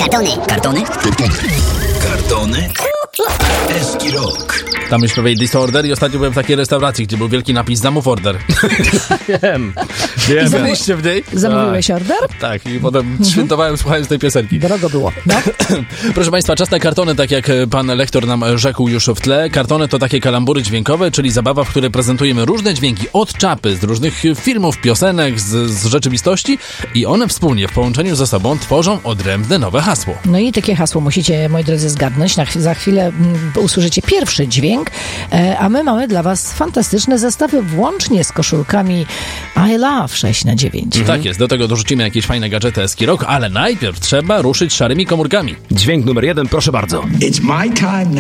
Kartony. Kartony? Kartony? Eski Rock. Tam już prawie Disorder i ostatnio byłem w takiej restauracji, gdzie był wielki napis zamów order. Wiem. Byliście w niej? Zamówiłeś order? Tak, i potem świętowałem słuchając tej piosenki. Drogo było. No. Proszę Państwa, czas na kartony, tak jak pan lektor nam rzekł już w tle. Kartony to takie kalambury dźwiękowe, czyli zabawa, w której prezentujemy różne dźwięki od czapy, z różnych filmów, piosenek, z rzeczywistości i one wspólnie w połączeniu ze sobą tworzą odrębne nowe hasło. No i takie hasło musicie, moi drodzy, zgadnąć. Za chwilę usłyszycie pierwszy dźwięk, a my mamy dla Was fantastyczne zestawy, włącznie z koszulkami I Love 6x9. Tak jest, do tego dorzucimy jakieś fajne gadżety Eski Rock, ale najpierw trzeba ruszyć szarymi komórkami. Dźwięk numer 1, proszę bardzo. It's my time now.